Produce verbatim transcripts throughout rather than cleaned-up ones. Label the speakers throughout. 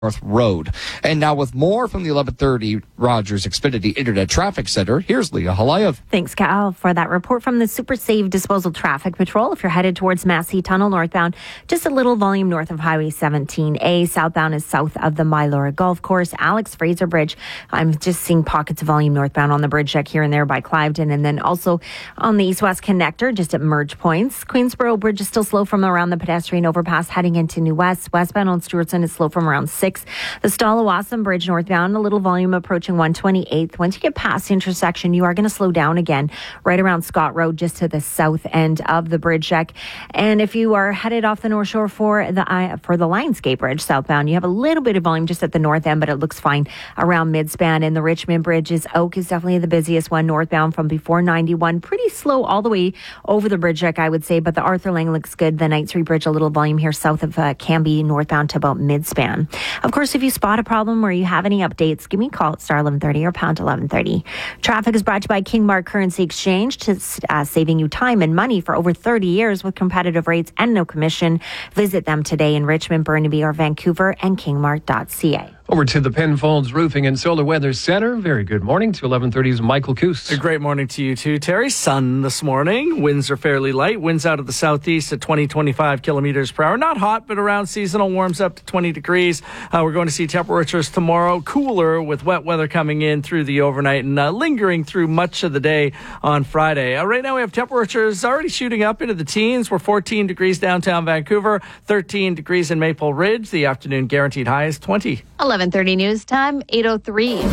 Speaker 1: North Road. And now with more from the eleven thirty Rogers Xfinity Internet Traffic Center, here's Leah Halayev.
Speaker 2: Thanks, Cal, for that report from the Super Save Disposal Traffic Patrol. If you're headed towards Massey Tunnel northbound, just a little volume north of Highway seventeen A. Southbound is south of the Mylora Golf Course. Alex Fraser Bridge, I'm just seeing pockets of volume northbound on the bridge deck here and there by Cliveden, and then also on the east-west connector just at merge points. Queensboro Bridge is still slow from around the pedestrian overpass heading into New West. Westbound on Stewartson is slow from around six. The Stallawasam Bridge northbound, a little volume approaching one twenty-eighth. Once you get past the intersection, you are going to slow down again right around Scott Road, just to the south end of the bridge deck. And if you are headed off the North Shore for the uh, for the Lionsgate Bridge southbound, you have a little bit of volume just at the north end, but it looks fine around midspan. And the Richmond Bridge is Oak is definitely the busiest one northbound from before ninety-one. Pretty slow all the way over the bridge deck, I would say, but the Arthur Lang looks good. The Knights Bridge, a little volume here south of uh, Cambie northbound to about midspan. Of course, if you spot a problem or you have any updates, give me a call at star eleven thirty or pound eleven thirty. Traffic is brought to you by Kingmark Currency Exchange, to uh, saving you time and money for over thirty years with competitive rates and no commission. Visit them today in Richmond, Burnaby, or Vancouver, and kingmark dot c a.
Speaker 3: Over to the Penfolds Roofing and Solar Weather Center. Very good morning to eleven thirty's Michael Coos.
Speaker 4: A great morning to you too, Terry. Sun this morning. Winds are fairly light. Winds out of the southeast at twenty, twenty-five kilometers per hour. Not hot, but around seasonal. Warms up to twenty degrees. Uh, we're going to see temperatures tomorrow cooler with wet weather coming in through the overnight and uh, lingering through much of the day on Friday. Uh, right now we have temperatures already shooting up into the teens. We're fourteen degrees downtown Vancouver, thirteen degrees in Maple Ridge. The afternoon guaranteed high is twenty.
Speaker 5: eleven thirty news time, eight oh three.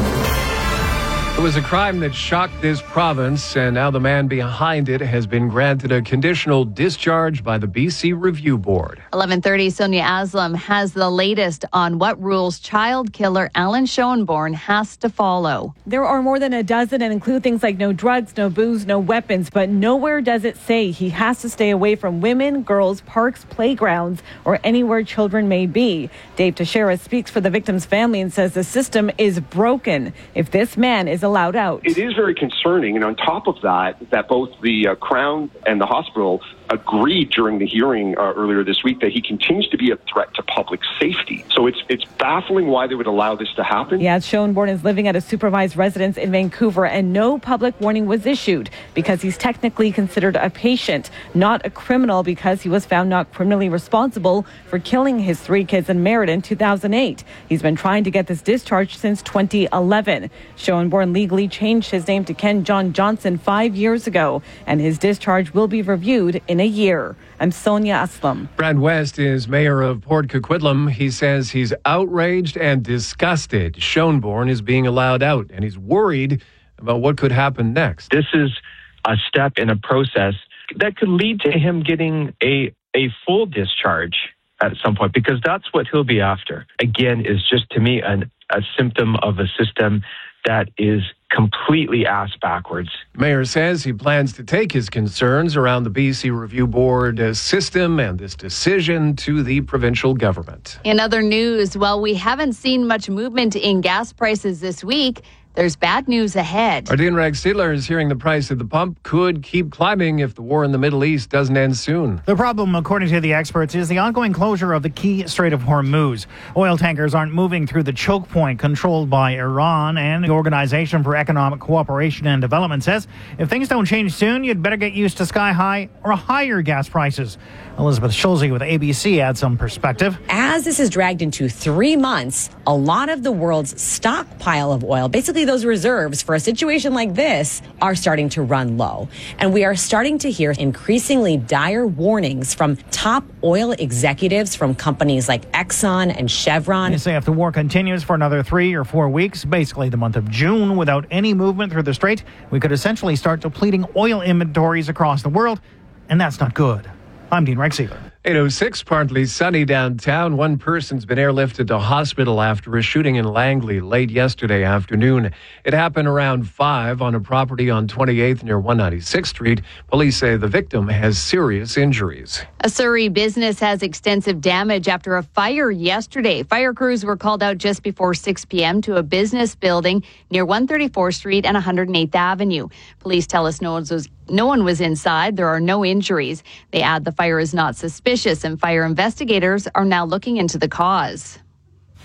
Speaker 3: It was a crime that shocked this province, and now the man behind it has been granted a conditional discharge by the B C Review Board.
Speaker 5: eleven thirty, Sonia Aslam has the latest on what rules child killer Alan Schoenborn has to follow.
Speaker 6: There are more than a dozen and include things like no drugs, no booze, no weapons, but nowhere does it say he has to stay away from women, girls, parks, playgrounds, or anywhere children may be. Dave Teixeira speaks for the victim's family and says the system is broken if this man is allowed out.
Speaker 7: It is very concerning, and on top of that, that both the uh, Crown and the hospital agreed during the hearing uh, earlier this week that he continues to be a threat to public safety. So it's it's baffling why they would allow this to happen.
Speaker 6: Yeah, Schoenborn is living at a supervised residence in Vancouver, and no public warning was issued because he's technically considered a patient, not a criminal, because he was found not criminally responsible for killing his three kids in Merritt in two thousand eight. He's been trying to get this discharge since twenty eleven. Schoenborn legally changed his name to Ken John Johnson five years ago, and his discharge will be reviewed in a year. I'm Sonia Aslam.
Speaker 3: Brad West is mayor of Port Coquitlam. He says he's outraged and disgusted Schoenborn is being allowed out, and he's worried about what could happen next.
Speaker 8: This is a step in a process that could lead to him getting a, a full discharge at some point, because that's what he'll be after. Again, is just to me an, a symptom of a system that is completely ass backwards.
Speaker 3: Mayor says he plans to take his concerns around the B C Review Board uh, system and this decision to the provincial government.
Speaker 5: In other news, while we haven't seen much movement in gas prices this week, there's bad news ahead.
Speaker 3: Our Dean Rex Steedler is hearing the price of the pump could keep climbing if the war in the Middle East doesn't end soon.
Speaker 9: The problem, according to the experts, is the ongoing closure of the key Strait of Hormuz. Oil tankers aren't moving through the choke point controlled by Iran, and the Organization for Economic Cooperation and Development says if things don't change soon, you'd better get used to sky-high or higher gas prices. Elizabeth Schulze with A B C adds some perspective.
Speaker 10: As this is dragged into three months, a lot of the world's stockpile of oil, basically those reserves for a situation like this, are starting to run low. And we are starting to hear increasingly dire warnings from top oil executives from companies like Exxon and Chevron.
Speaker 9: They say if the war continues for another three or four weeks, basically the month of June, without any movement through the strait, we could essentially start depleting oil inventories across the world, and that's not good. I'm Dean Rex Steedler.
Speaker 3: eight oh six, partly sunny downtown. One person's been airlifted to hospital after a shooting in Langley late yesterday afternoon. It happened around five on a property on twenty-eighth near one ninety-sixth Street. Police say the victim has serious injuries.
Speaker 5: A Surrey business has extensive damage after a fire yesterday. Fire crews were called out just before six p.m. to a business building near one thirty-fourth Street and one hundred eighth Avenue. Police tell us no one was, no one was inside. There are no injuries. They add the fire is not suspicious, and fire investigators are now looking into the cause.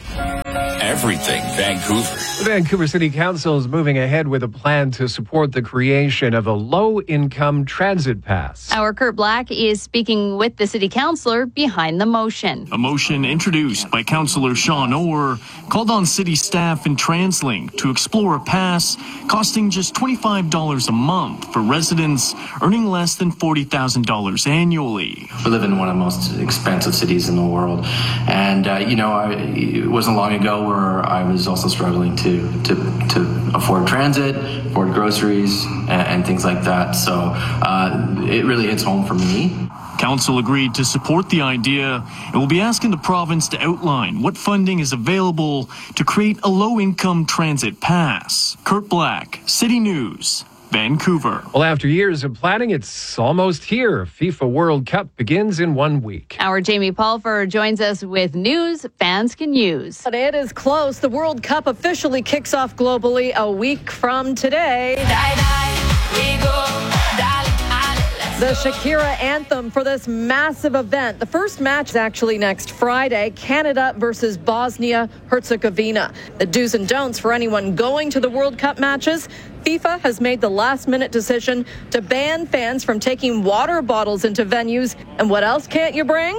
Speaker 11: Everything Vancouver.
Speaker 3: The Vancouver City Council is moving ahead with a plan to support the creation of a low-income transit pass.
Speaker 5: Our Kurt Black is speaking with the city councillor behind the motion.
Speaker 12: A motion introduced by Councillor Sean Orr called on city staff and TransLink to explore a pass costing just twenty-five dollars a month for residents earning less than forty thousand dollars annually.
Speaker 13: We live in one of the most expensive cities in the world. And, uh, you know, I, it wasn't long ago where I was also struggling to, to, to afford transit, afford groceries, and, and things like that. So uh, it really hits home for me.
Speaker 12: Council agreed to support the idea and will be asking the province to outline what funding is available to create a low-income transit pass. Kurt Black, City News, Vancouver.
Speaker 3: Well, after years of planning, it's almost here. FIFA World Cup begins in one week.
Speaker 5: Our Jamie Pulfer joins us with news fans can use.
Speaker 14: But it is close. The World Cup officially kicks off globally a week from today. Die, die, we go. The Shakira anthem for this massive event. The first match is actually next Friday, Canada versus Bosnia-Herzegovina. The do's and don'ts for anyone going to the World Cup matches. FIFA has made the last-minute decision to ban fans from taking water bottles into venues. And what else can't you bring?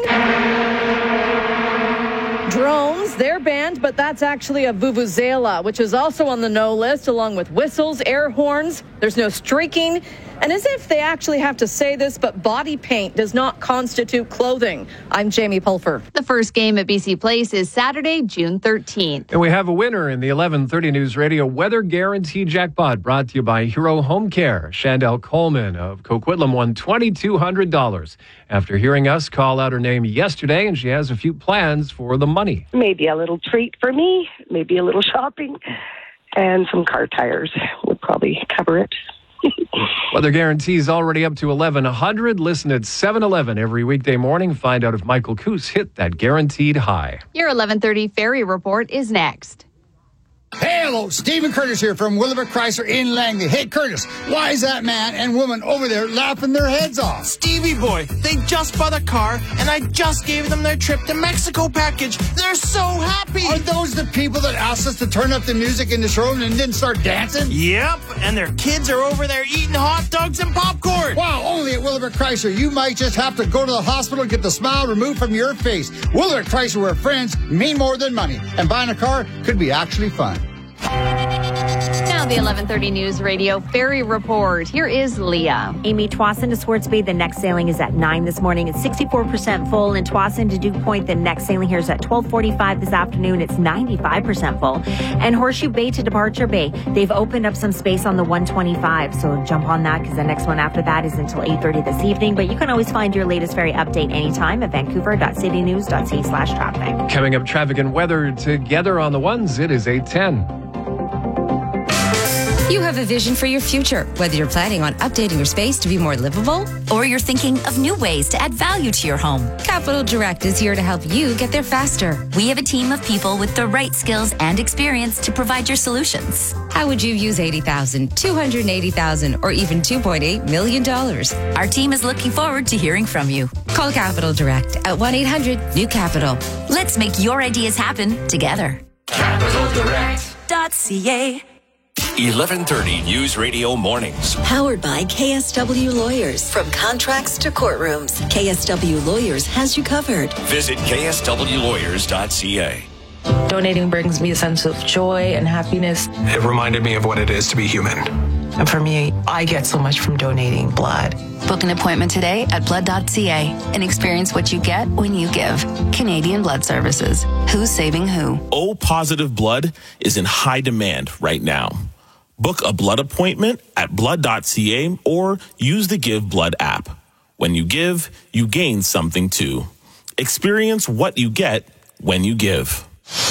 Speaker 14: Drones, they're banned, but that's actually a vuvuzela, which is also on the no list, along with whistles, air horns. There's no streaking. And as if they actually have to say this, but body paint does not constitute clothing. I'm Jamie Pulfer.
Speaker 5: The first game at B C Place is Saturday, June thirteenth.
Speaker 3: And we have a winner in the eleven thirty News Radio Weather Guarantee Jackpot, brought to you by Hero Home Care. Chandel Coleman of Coquitlam won two thousand two hundred dollars after hearing us call out her name yesterday, and she has a few plans for the money.
Speaker 15: Maybe a little treat for me, maybe a little shopping, and some car tires would probably cover it.
Speaker 3: Weather Guarantee is already up to eleven hundred. Listen at seven eleven every weekday morning. Find out if Michael Coos hit that guaranteed high.
Speaker 5: Your eleven thirty Ferry Report is next.
Speaker 16: Hey, hello, Stephen Curtis here from Willowbrook Chrysler in Langley. Hey, Curtis, why is that man and woman over there laughing their heads off?
Speaker 17: Stevie boy, they just bought a car, and I just gave them their trip to Mexico package. They're so happy.
Speaker 16: Are those the people that asked us to turn up the music in the showroom and didn't start dancing?
Speaker 17: Yep, and their kids are over there eating hot dogs and popcorn.
Speaker 16: Wow, only at Willowbrook Chrysler. You might just have to go to the hospital and get the smile removed from your face. Willowbrook Chrysler, where friends mean more than money, and buying a car could be actually fun.
Speaker 5: Now the eleven thirty News Radio Ferry Report. Here is Leah.
Speaker 2: Amy, Tsawwassen to Swartz Bay. The next sailing is at nine this morning. It's sixty-four percent full. And Tsawwassen to Duke Point, the next sailing here is at twelve forty-five this afternoon. It's ninety-five percent full. And Horseshoe Bay to Departure Bay. They've opened up some space on the one twenty-five. So jump on that, because the next one after that is until eight thirty this evening. But you can always find your latest ferry update anytime at vancouver.citynews.ca slash traffic.
Speaker 3: Coming up, traffic and weather together on the ones. It is eight ten.
Speaker 18: You have a vision for your future, whether you're planning on updating your space to be more livable, or you're thinking of new ways to add value to your home. Capital Direct is here to help you get there faster. We have a team of people with the right skills and experience to provide your solutions. How would you use eighty thousand dollars, two hundred eighty thousand dollars, or even two point eight million dollars? Our team is looking forward to hearing from you. Call Capital Direct at one eight hundred new capital. Let's make your ideas happen together.
Speaker 11: Capital Direct
Speaker 18: dot C A
Speaker 11: eleven thirty News Radio Mornings.
Speaker 19: Powered by K S W Lawyers. From contracts to courtrooms, K S W Lawyers has you covered.
Speaker 11: Visit K S W lawyers dot C A.
Speaker 20: Donating brings me a sense of joy and happiness.
Speaker 21: It reminded me of what it is to be human.
Speaker 20: And for me, I get so much from donating blood.
Speaker 18: Book an appointment today at blood dot C A and experience what you get when you give. Canadian Blood Services. Who's saving who?
Speaker 22: O-positive blood is in high demand right now. Book a blood appointment at blood dot C A or use the Give Blood app. When you give, you gain something too. Experience what you get when you give.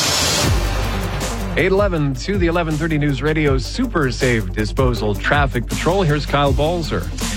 Speaker 3: eight eleven to the eleven thirty News Radio Super Safe Disposal Traffic Patrol. Here's Kyle Balzer.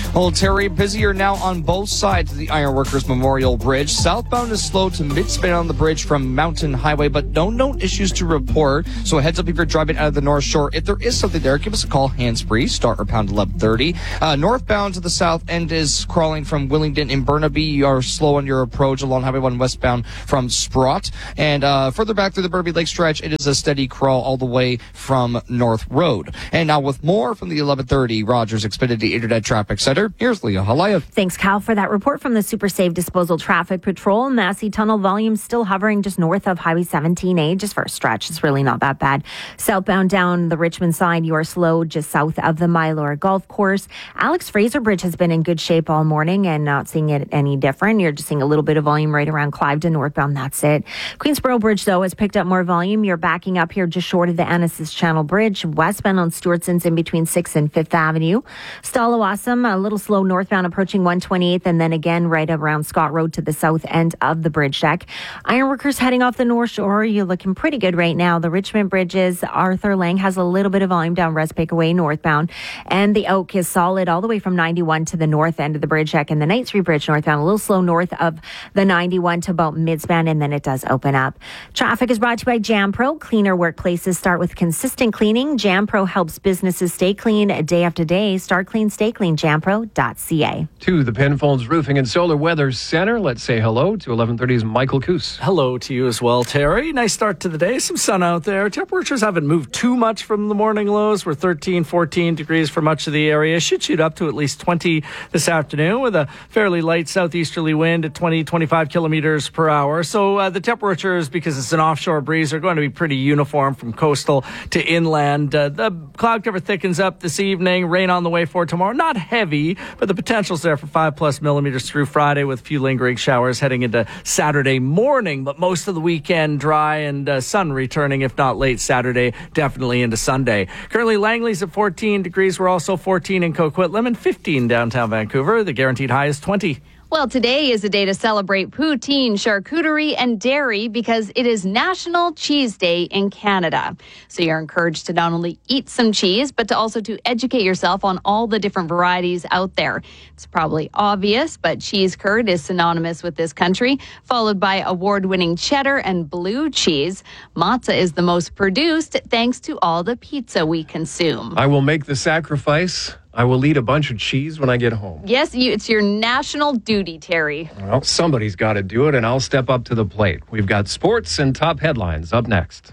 Speaker 1: Well, Terry, busier now on both sides of the Ironworkers Memorial Bridge. Southbound is slow to mid-span on the bridge from Mountain Highway, but no known issues to report. So a heads up if you're driving out of the North Shore. If there is something there, give us a call, hands-free, start or pound eleven thirty. Uh, northbound to the south end is crawling from Willingdon and Burnaby. You are slow on your approach along Highway one westbound from Sprott. And uh, further back through the Burnaby Lake stretch, it is a steady crawl all the way from North Road. And now with more from the eleven thirty Rogers Xfinity Internet Traffic Center, here's Leah Halayev.
Speaker 2: Thanks, Kyle, for that report from the Super Safe Disposal Traffic Patrol. Massey Tunnel volume still hovering just north of Highway seventeen A, just for a stretch. It's really not that bad. Southbound down the Richmond side, you are slow just south of the Mylor Golf Course. Alex Fraser Bridge has been in good shape all morning and not seeing it any different. You're just seeing a little bit of volume right around Cliveden northbound. That's it. Queensboro Bridge, though, has picked up more volume. You're backing up here just short of the Annacis Channel Bridge. Westbound on Stewartson's in between sixth and fifth Avenue. Stallawasam, a little slow northbound approaching one twenty-eighth, and then again right around Scott Road to the south end of the bridge deck. Ironworkers heading off the North Shore, you're looking pretty good right now. The Richmond Bridges, Arthur Lang has a little bit of volume down Respake Way northbound, and the Oak is solid all the way from ninety-one to the north end of the bridge deck, and the Knight Street Bridge northbound a little slow north of the ninety-one to about midspan, and then it does open up. Traffic is brought to you by JamPro. Cleaner workplaces start with consistent cleaning. JamPro helps businesses stay clean day after day. Start clean, stay clean. jampro dot c a.
Speaker 3: To the Penfolds Roofing and Solar Weather Center, let's say hello to eleven thirty's Michael Coos.
Speaker 4: Hello to you as well, Terry. Nice start to the day. Some sun out there. Temperatures haven't moved too much from the morning lows. We're thirteen, fourteen degrees for much of the area. Should shoot up to at least twenty this afternoon with a fairly light southeasterly wind at twenty, twenty-five kilometers per hour. So uh, the temperatures, because it's an offshore breeze, are going to be pretty uniform from coastal to inland. Uh, the cloud cover thickens up this evening. Rain on the way for tomorrow. Not heavy, but the potential's there for five plus millimeters through Friday with a few lingering showers heading into Saturday morning. But most of the weekend dry and uh, sun returning, if not late Saturday, definitely into Sunday. Currently, Langley's at fourteen degrees. We're also fourteen in Coquitlam and fifteen downtown Vancouver. The guaranteed high is twenty.
Speaker 5: Well, today is a day to celebrate poutine, charcuterie, and dairy because it is National Cheese Day in Canada. So you're encouraged to not only eat some cheese, but to also to educate yourself on all the different varieties out there. It's probably obvious, but cheese curd is synonymous with this country, followed by award-winning cheddar and blue cheese. Matzah is the most produced thanks to all the pizza we consume.
Speaker 3: I will make the sacrifice. I will eat a bunch of cheese when I get home.
Speaker 5: Yes, you, it's your national duty, Terry.
Speaker 3: Well, somebody's got to do it, and I'll step up to the plate. We've got sports and top headlines up next.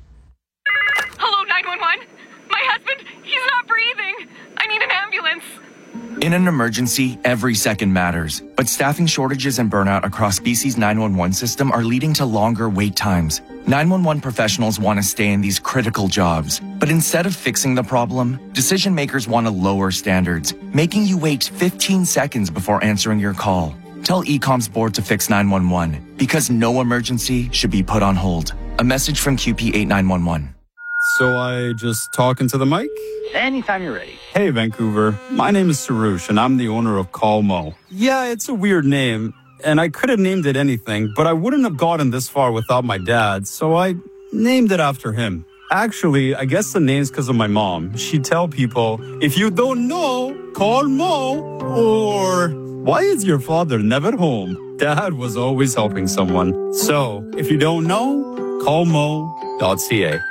Speaker 23: Hello, nine one one. My husband, he's not breathing. I need an ambulance.
Speaker 24: In an emergency, every second matters. But staffing shortages and burnout across B C's nine one one system are leading to longer wait times. nine one one professionals want to stay in these critical jobs. But instead of fixing the problem, decision makers want to lower standards, making you wait fifteen seconds before answering your call. Tell E COM's board to fix nine one one, because no emergency should be put on hold. A message from Q P eight nine one one.
Speaker 25: So I just talk into the mic?
Speaker 26: Anytime you're ready.
Speaker 25: Hey, Vancouver. My name is Sarush, and I'm the owner of Calmo. Yeah, it's a weird name, and I could have named it anything, but I wouldn't have gotten this far without my dad, so I named it after him. Actually, I guess the name's because of my mom. She'd tell people, if you don't know, call Mo, or why is your father never home? Dad was always helping someone. So, if you don't know, call mo dot c a.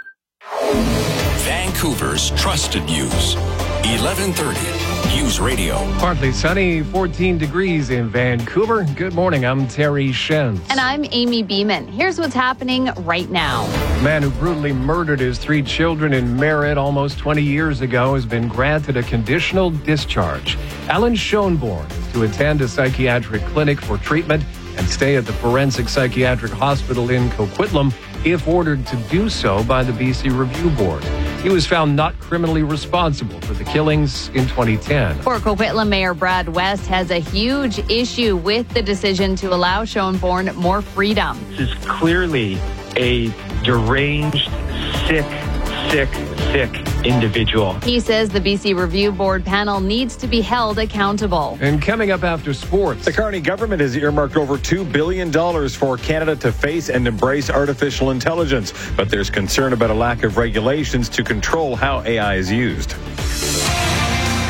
Speaker 11: Vancouver's trusted news. eleven thirty News Radio.
Speaker 3: Partly sunny, fourteen degrees in Vancouver. Good morning. I'm Terry Shenz.
Speaker 5: And I'm Amy Beeman. Here's what's happening right now.
Speaker 3: A man who brutally murdered his three children in Merritt almost twenty years ago has been granted a conditional discharge. Alan Schoenborn is to attend a psychiatric clinic for treatment and stay at the Forensic Psychiatric Hospital in Coquitlam if ordered to do so by the B C Review Board. He was found not criminally responsible for the killings in twenty ten.
Speaker 5: Port Coquitlam Mayor Brad West has a huge issue with the decision to allow Schoenborn more freedom.
Speaker 8: This is clearly a deranged, sick, sick, sick individual.
Speaker 5: He says the B C Review Board panel needs to be held accountable.
Speaker 3: And coming up after sports,
Speaker 27: the Carney government has earmarked over two billion dollars for Canada to face and embrace artificial intelligence. But there's concern about a lack of regulations to control how A I is used.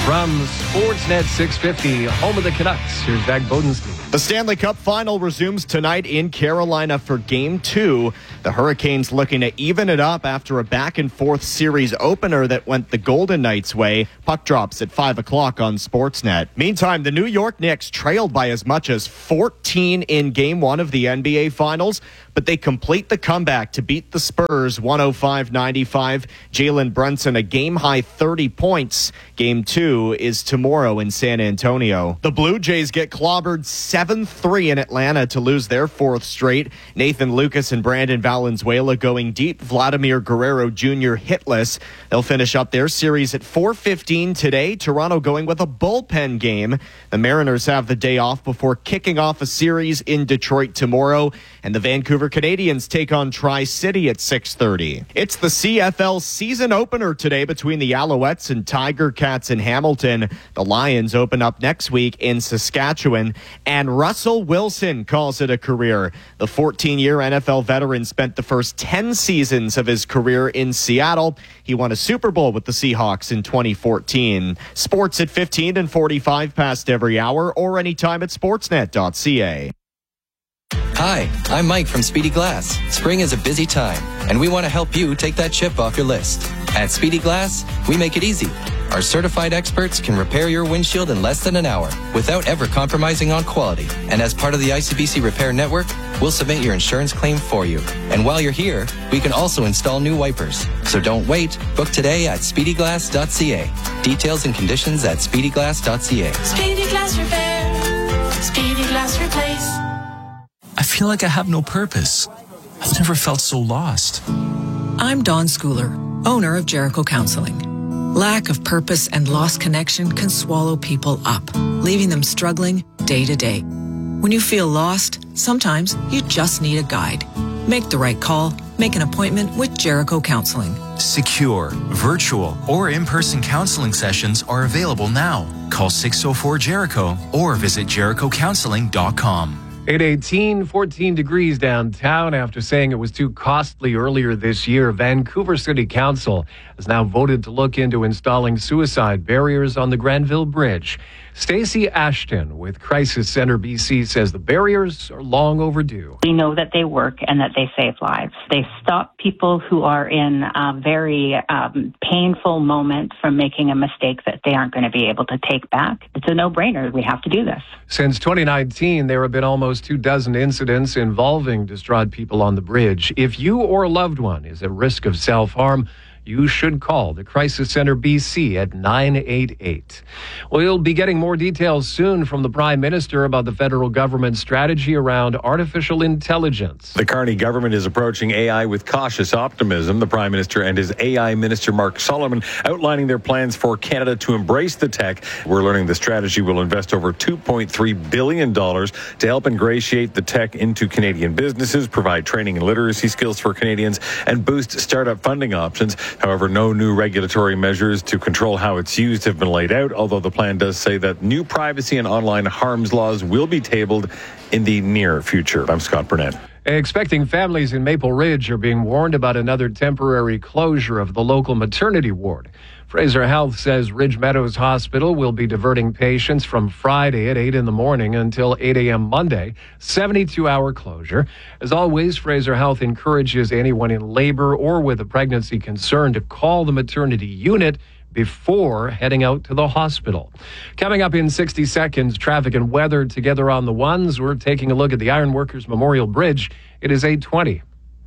Speaker 3: From Sportsnet six fifty, home of the Canucks, here's Zach Bodenstein.
Speaker 6: The Stanley Cup Final resumes tonight in Carolina for Game two. The Hurricanes looking to even it up after a back-and-forth series opener that went the Golden Knights' way. Puck drops at five o'clock on Sportsnet. Meantime, the New York Knicks trailed by as much as fourteen in Game one of the N B A Finals, but they complete the comeback to beat the Spurs one oh five ninety-five. Jalen Brunson a game-high thirty points. Game two is tomorrow in San Antonio. The Blue Jays get clobbered seven three in Atlanta to lose their fourth straight. Nathan Lucas and Brandon Valenzuela going deep. Vladimir Guerrero Junior hitless. They'll finish up their series at four fifteen today. Toronto going with a bullpen game. The Mariners have the day off before kicking off a series in Detroit tomorrow. And the Vancouver Canadians take on Tri-City at six thirty. It's the C F L season opener today between the Alouettes and Tiger Cats in Hamilton. The Lions open up next week in Saskatchewan. And Russell Wilson calls it a career. The fourteen-year N F L veteran spent the first ten seasons of his career in Seattle. He won a Super Bowl with the Seahawks in twenty fourteen. Sports at fifteen and forty-five past every hour or anytime at sportsnet dot c a.
Speaker 7: Hi, I'm Mike from Speedy Glass. Spring is a busy time, and we want to help you take that chip off your list. At Speedy Glass, we make it easy. Our certified experts can repair your windshield in less than an hour without ever compromising on quality. And as part of the I C B C Repair Network, we'll submit your insurance claim for you. And while you're here, we can also install new wipers. So don't wait. Book today at speedy glass dot c a. Details and conditions at speedy glass dot c a.
Speaker 9: Speedy Glass Repair. Speedy Glass Replace.
Speaker 10: I feel like I have no purpose. I've never felt so lost.
Speaker 12: I'm Dawn Schooler, owner of Jericho Counseling. Lack of purpose and lost connection can swallow people up, leaving them struggling day to day. When you feel lost, sometimes you just need a guide. Make the right call. Make an appointment with Jericho Counseling.
Speaker 10: Secure, virtual, or in-person counseling sessions are available now. Call six oh four Jericho or visit jericho counseling dot com.
Speaker 3: eight eighteen, fourteen degrees downtown after saying it was too costly earlier this year. Vancouver City Council has now voted to look into installing suicide barriers on the Granville Bridge. Stacey Ashton with Crisis Center B C says the barriers are long overdue.
Speaker 13: We know that they work and that they save lives. They stop people who are in a very um, painful moment from making a mistake that they aren't going to be able to take back. It's a no-brainer. We have to do this.
Speaker 3: Since twenty nineteen, there have been almost two dozen incidents involving distraught people on the bridge. If you or a loved one is at risk of self-harm, you should call the Crisis Center B C at nine eight eight. We'll be getting more details soon from the Prime Minister about the federal government's strategy around artificial intelligence.
Speaker 27: The Carney government is approaching A I with cautious optimism. The Prime Minister and his A I Minister, Mark Solomon, outlining their plans for Canada to embrace the tech. We're learning the strategy will invest over two point three billion dollars to help ingratiate the tech into Canadian businesses, provide training and literacy skills for Canadians, and boost startup funding options. However, no new regulatory measures to control how it's used have been laid out, although the plan does say that new privacy and online harms laws will be tabled in the near future. I'm Scott Burnett.
Speaker 3: Expecting families in Maple Ridge are being warned about another temporary closure of the local maternity ward. Fraser Health says Ridge Meadows Hospital will be diverting patients from Friday at eight in the morning until eight a.m. Monday, seventy-two hour closure. As always, Fraser Health encourages anyone in labor or with a pregnancy concern to call the maternity unit before heading out to the hospital. Coming up in sixty seconds, traffic and weather together on the ones. We're taking a look at the Ironworkers Memorial Bridge. It is eight twenty.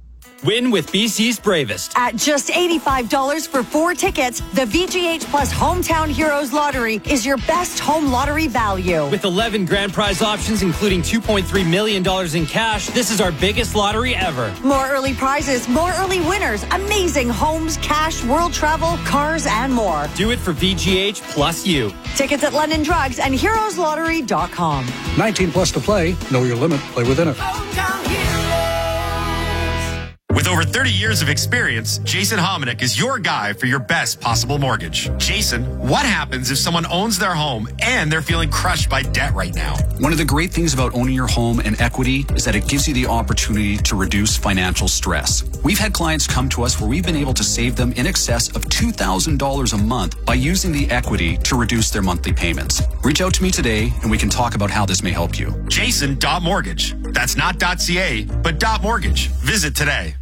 Speaker 26: Win with B C's Bravest.
Speaker 28: At just eighty-five dollars for four tickets, the V G H Plus Hometown Heroes Lottery is your best home lottery value.
Speaker 26: With eleven grand prize options, including two point three million dollars in cash, this is our biggest lottery ever.
Speaker 28: More early prizes, more early winners, amazing homes, cash, world travel, cars, and more.
Speaker 26: Do it for V G H plus you.
Speaker 28: Tickets at London Drugs and heroes lottery dot com.
Speaker 29: nineteen plus to play. Know your limit. Play within it.
Speaker 11: With
Speaker 14: over thirty years of experience, Jason Hominick is your guy for your best possible mortgage. Jason, what happens if someone owns their home and they're feeling crushed by debt right now?
Speaker 15: One of the great things about owning your home and equity is that it gives you the opportunity to reduce financial stress. We've had clients come to us where we've been able to save them in excess of two thousand dollars a month by using the equity to reduce their monthly payments. Reach out to me today and we can talk about how this may help you.
Speaker 14: Jason.mortgage. That's not .ca, but .mortgage. Visit today.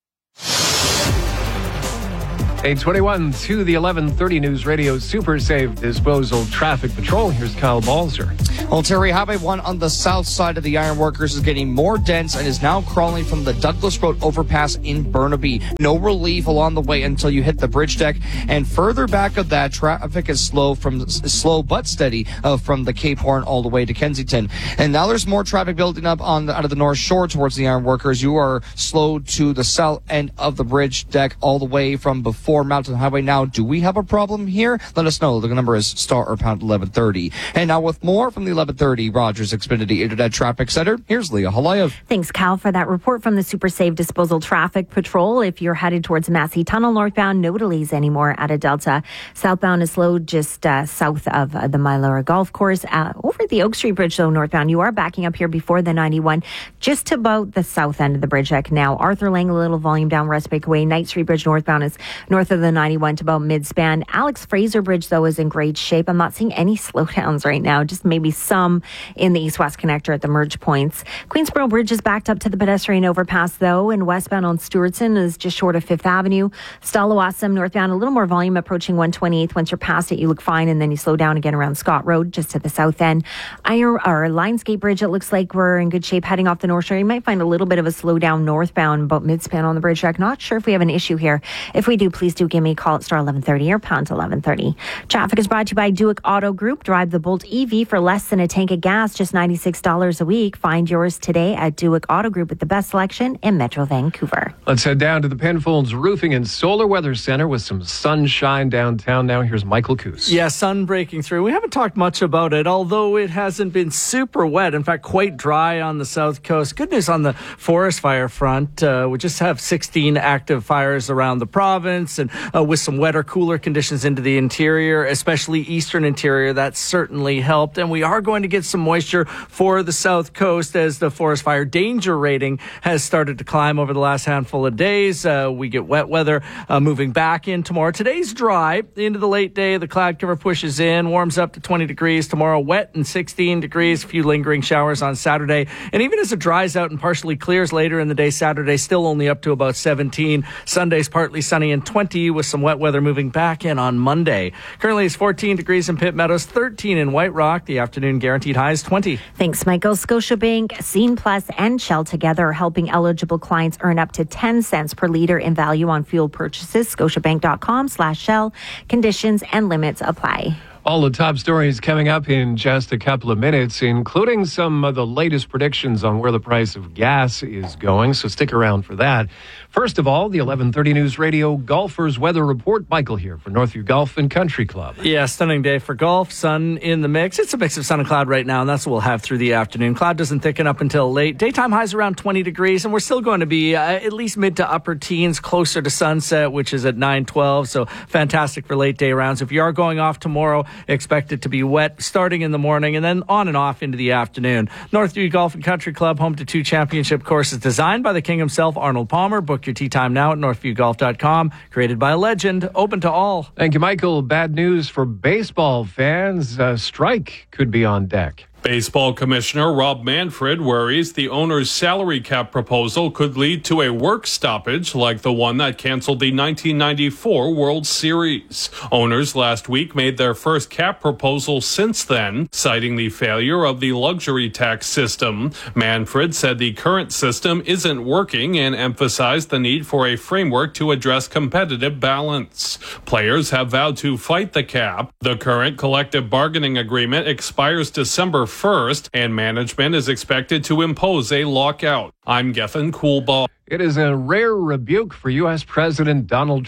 Speaker 3: eight twenty-one to the eleven thirty News Radio Super Safe Disposal Traffic Patrol. Here's Kyle Balzer.
Speaker 1: Well, Terry, Highway one on the south side of the Ironworkers is getting more dense and is now crawling from the Douglas Road overpass in Burnaby. No relief along the way until you hit the bridge deck. And further back of that, traffic is slow from slow but steady uh, from the Cape Horn all the way to Kensington. And now there's more traffic building up on the, out of the North Shore towards the Ironworkers. You are slow to the south end of the bridge deck all the way from before Mountain Highway. Now, do we have a problem here? Let us know. The number is star or pound eleven thirty. And now with more from the eleven thirty Rogers Xfinity Internet Traffic Center, here's Leah Halayev.
Speaker 2: Thanks, Cal, for that report from the Super Safe Disposal Traffic Patrol. If you're headed towards Massey Tunnel northbound, no delays anymore at a Delta. Southbound is slow just uh, south of uh, the Mylora Golf Course. Uh, over at the Oak Street Bridge, though, northbound, you are backing up here before the ninety-one, just about the south end of the bridge deck now. Arthur Lang, a little volume down Westbake Way. Knight Street Bridge northbound is north of the ninety-one to about mid-span. Alex Fraser Bridge, though, is in great shape. I'm not seeing any slowdowns right now, just maybe some in the east-west connector at the merge points. Queensboro Bridge is backed up to the pedestrian overpass, though, and westbound on Stewartson is just short of Fifth Avenue. Stallawasam northbound, a little more volume approaching one twenty-eighth. Once you're past it, you look fine, and then you slow down again around Scott Road, just to the south end. Iron, or Lionsgate Bridge, it looks like we're in good shape heading off the North Shore. You might find a little bit of a slowdown northbound, about mid-span on the bridge deck. Not sure if we have an issue here. If we do, please do give me a call at star eleven thirty or pound eleven thirty. Traffic is brought to you by Duick Auto Group. Drive the Bolt E V for less than a tank of gas, just ninety-six dollars a week. Find yours today at Duick Auto Group with the best selection in Metro Vancouver.
Speaker 3: Let's head down to the Penfolds Roofing and Solar Weather Center with some sunshine downtown now. Here's Michael Coos.
Speaker 4: Yeah, sun breaking through. We haven't talked much about it, although it hasn't been super wet. In fact, quite dry on the south coast. Good news on the forest fire front. Uh, we just have sixteen active fires around the province, and uh, with some wetter, cooler conditions into the interior, especially eastern interior. That certainly helped. And we are going to get some moisture for the south coast as the forest fire danger rating has started to climb over the last handful of days. Uh, we get wet weather uh, moving back in tomorrow. Today's dry into the late day. The cloud cover pushes in, warms up to twenty degrees tomorrow, wet and sixteen degrees, a few lingering showers on Saturday. And even as it dries out and partially clears later in the day, Saturday still only up to about seventeen. Sunday's partly sunny and twenty with some wet weather moving back in on Monday. Currently it's fourteen degrees in Pitt Meadows, thirteen in White Rock. The afternoon guaranteed high is twenty.
Speaker 2: Thanks, Michael. Scotiabank, Scene Plus, and Shell together are helping eligible clients earn up to ten cents per liter in value on fuel purchases. Scotiabank.com slash Shell. Conditions and limits apply.
Speaker 3: All the top stories coming up in just a couple of minutes, including some of the latest predictions on where the price of gas is going. So stick around for that. First of all, the eleven thirty News Radio Golfers Weather Report. Michael here for Northview Golf and Country Club.
Speaker 4: Yeah, stunning day for golf. Sun in the mix. It's a mix of sun and cloud right now, and that's what we'll have through the afternoon. Cloud doesn't thicken up until late. Daytime highs around twenty degrees, and we're still going to be uh, at least mid to upper teens, closer to sunset, which is at nine twelve. So fantastic for late day rounds. If you are going off tomorrow, expect it to be wet starting in the morning and then on and off into the afternoon. Northview Golf and Country Club, home to two championship courses designed by the king himself, Arnold Palmer. Book your tee time now at northview golf dot com. Created by a legend, open to all.
Speaker 3: Thank you, Michael. Bad news for baseball fans. A strike could be on deck.
Speaker 16: Baseball Commissioner Rob Manfred worries the owner's salary cap proposal could lead to a work stoppage like the one that canceled the nineteen ninety-four World Series. Owners last week made their first cap proposal since then, citing the failure of the luxury tax system. Manfred said the current system isn't working and emphasized the need for a framework to address competitive balance. Players have vowed to fight the cap. The current collective bargaining agreement expires December first, and management is expected to impose a lockout. I'm Gethin Coolbaugh.
Speaker 3: It is a rare rebuke for U S President Donald Trump.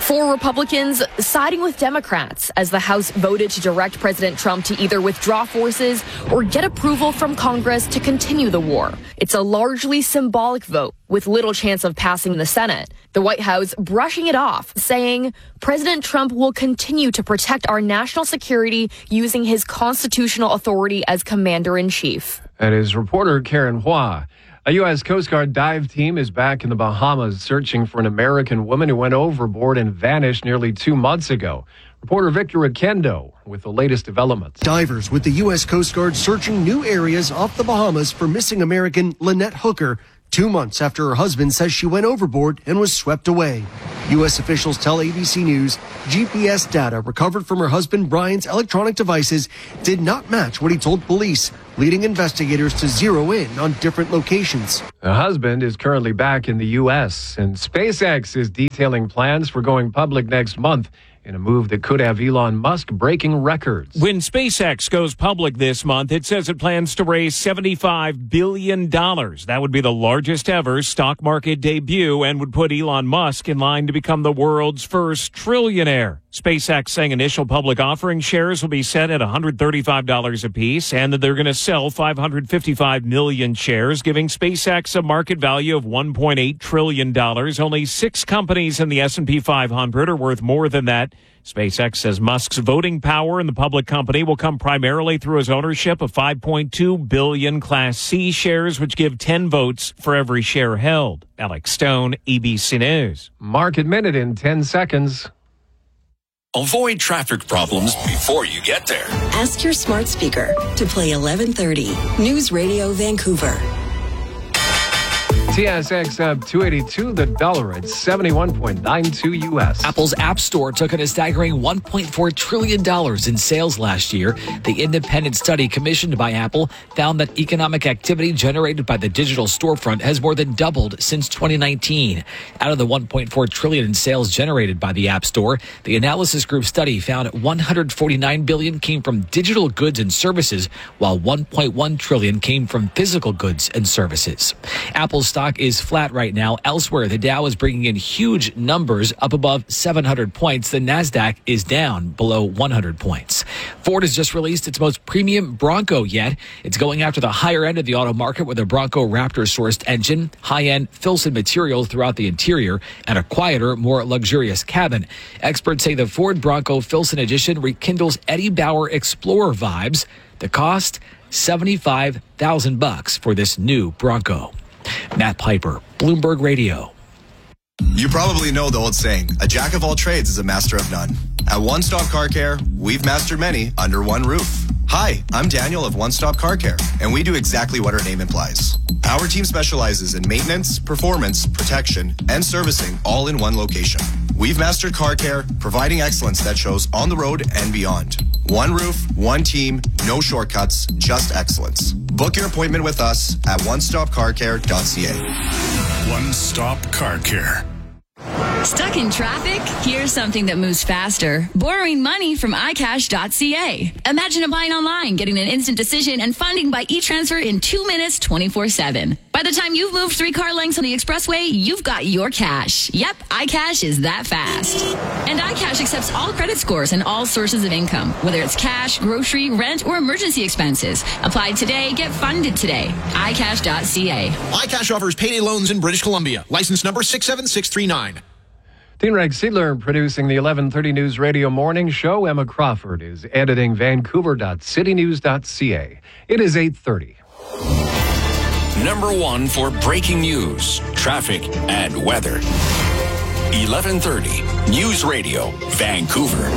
Speaker 17: Four Republicans siding with Democrats as the House voted to direct President Trump to either withdraw forces or get approval from Congress to continue the war. It's a largely symbolic vote with little chance of passing the Senate. The White House brushing it off, saying President Trump will continue to protect our national security using his constitutional authority as commander-in-chief.
Speaker 3: That is reporter Karen Hua. A U S Coast Guard dive team is back in the Bahamas searching for an American woman who went overboard and vanished nearly two months ago. Reporter Victor Akendo with the latest developments.
Speaker 18: Divers with the U S Coast Guard searching new areas off the Bahamas for missing American Lynette Hooker, two months after her husband says she went overboard and was swept away. U S officials tell A B C News G P S data recovered from her husband Brian's electronic devices did not match what he told police, leading investigators to zero in on different locations.
Speaker 3: The husband is currently back in the U S, and SpaceX is detailing plans for going public next month in a move that could have Elon Musk breaking records.
Speaker 19: When SpaceX goes public this month, it says it plans to raise seventy-five billion dollars. That would be the largest ever stock market debut and would put Elon Musk in line to become the world's first trillionaire. SpaceX saying initial public offering shares will be set at one hundred thirty-five dollars apiece and that they're going to sell five hundred fifty-five million shares, giving SpaceX a market value of one point eight trillion dollars. Only six companies in the S and P five hundred are worth more than that. SpaceX says Musk's voting power in the public company will come primarily through his ownership of five point two billion Class C shares, which give ten votes for every share held. Alex Stone, A B C News.
Speaker 3: Market Minute in ten seconds.
Speaker 11: Avoid traffic problems before you get there.
Speaker 20: Ask your smart speaker to play eleven thirty News Radio Vancouver.
Speaker 3: T S X up two eighty-two, the dollar at seventy-one point nine two U S.
Speaker 21: Apple's App Store took in a staggering one point four trillion dollars in sales last year. The independent study commissioned by Apple found that economic activity generated by the digital storefront has more than doubled since twenty nineteen. Out of the one point four trillion dollars in sales generated by the App Store, the analysis group study found one hundred forty-nine billion dollars came from digital goods and services, while one point one trillion dollars came from physical goods and services. Apple's stock is flat right now. Elsewhere, the Dow is bringing in huge numbers, up above seven hundred points. The Nasdaq is down below one hundred points. Ford has just released its most premium Bronco yet. It's going after the higher end of the auto market with a Bronco Raptor-sourced engine, high-end Filson material throughout the interior, and a quieter, more luxurious cabin. Experts say the Ford Bronco Filson Edition rekindles Eddie Bauer Explorer vibes. The cost, seventy-five thousand bucks for this new Bronco. Matt Piper, Bloomberg Radio.
Speaker 22: You probably know the old saying, a jack of all trades is a master of none. At One Stop Car Care, we've mastered many under one roof. Hi, I'm Daniel of One Stop Car Care, and we do exactly what our name implies. Our team specializes in maintenance, performance, protection, and servicing all in one location. We've mastered car care, providing excellence that shows on the road and beyond. One roof, one team, no shortcuts, just excellence. Book your appointment with us at one stop car care dot c a.
Speaker 11: One Stop Car Care.
Speaker 23: Stuck in traffic? Here's something that moves faster. Borrowing money from i cash dot c a. Imagine applying online, getting an instant decision, and funding by e-transfer in two minutes, twenty-four seven. By the time you've moved three car lengths on the expressway, you've got your cash. Yep, iCash is that fast. And iCash accepts all credit scores and all sources of income, whether it's cash, grocery, rent, or emergency expenses. Apply today, get funded today. i cash dot c a.
Speaker 24: iCash offers payday loans in British Columbia. License number six seven six three nine.
Speaker 3: Dean Rex Seidler producing the eleven thirty News Radio Morning Show. Emma Crawford is editing vancouver dot city news dot c a. It is eight thirty.
Speaker 11: Number one for breaking news, traffic, and weather. eleven thirty News Radio, Vancouver.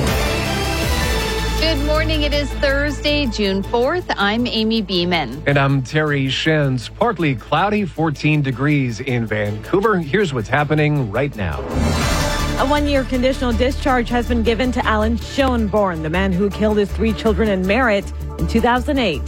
Speaker 5: Good morning. It is Thursday, June fourth. I'm Amy Beeman.
Speaker 3: And I'm Terry Shins. Partly cloudy, fourteen degrees in Vancouver. Here's what's happening right now.
Speaker 29: A one-year conditional discharge has been given to Alan Schoenborn, the man who killed his three children in Merritt in two thousand eight.